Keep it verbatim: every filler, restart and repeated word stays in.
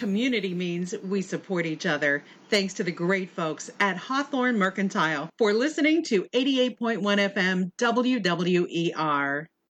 community means we support each other. Thanks to the great folks at Hawthorne Mercantile for listening to eighty-eight point one F M W W E R.